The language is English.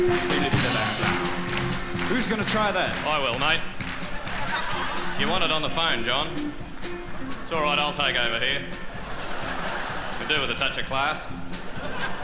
Who's going to try that? I will, mate. You want it on the phone, John? It's all right, I'll take over here. Could do with a touch of class.